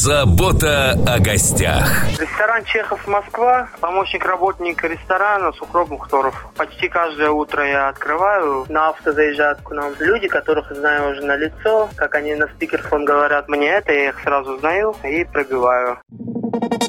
Забота о гостях. Ресторан «Чехов, Москва», помощник работника ресторана Сухроб Мухторов. Почти каждое утро я открываю, на авто заезжают к нам люди, которых знаю уже на лицо. Как они на спикерфон говорят мне это, я их сразу знаю и пробиваю.